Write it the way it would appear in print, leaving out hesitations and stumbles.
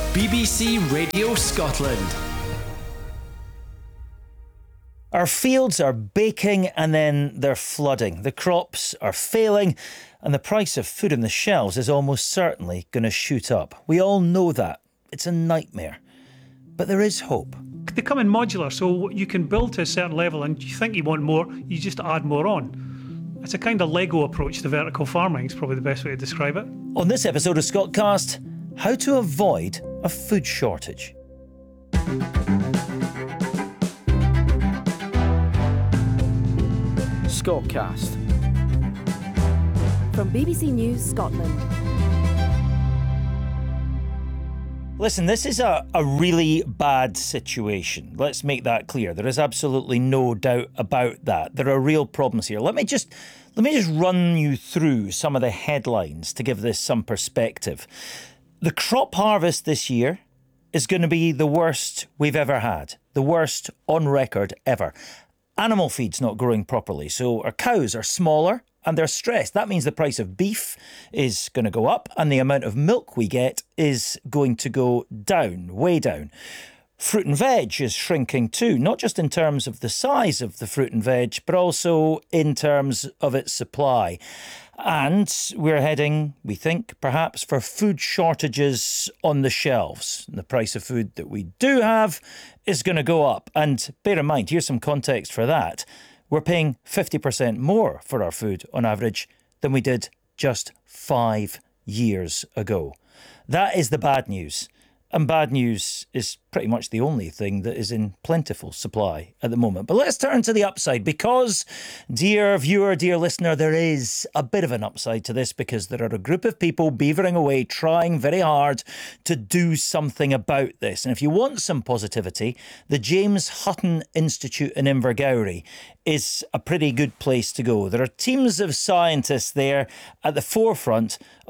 BBC Radio Scotland. Our fields are baking and then they're flooding. The crops are failing and the price of food on the shelves is almost certainly going to shoot up. We all know that. It's a nightmare. But there is hope. They come in modular, so you can build to a certain level and you think you want more, you just add more on. It's a kind of Lego approach to vertical farming, is probably the best way to describe it. On this episode of Scotcast, how to avoid a food shortage. Scotcast. From BBC News Scotland. Listen, this is a really bad situation. Let's make that clear. There is absolutely no doubt about that. There are real problems here. Let me just run you through some of the headlines to give this some perspective. The crop harvest this year is going to be the worst we've ever had. The worst on record ever. Animal feed's not growing properly, so our cows are smaller and they're stressed. That means the price of beef is going to go up and the amount of milk we get is going to go down, way down. Fruit and veg is shrinking too, not just in terms of the size of the fruit and veg, but also in terms of its supply. And we're heading, we think, perhaps for food shortages on the shelves. The price of food that we do have is going to go up. And bear in mind, here's some context for that. We're paying 50% more for our food on average than we did just 5 years ago. That is the bad news. And bad news is pretty much the only thing that is in plentiful supply at the moment. But let's turn to the upside because, dear viewer, dear listener, there is a bit of an upside to this because there are a group of people beavering away, trying very hard to do something about this. And if you want some positivity, the James Hutton Institute in Invergowrie is a pretty good place to go. There are teams of scientists there at the forefront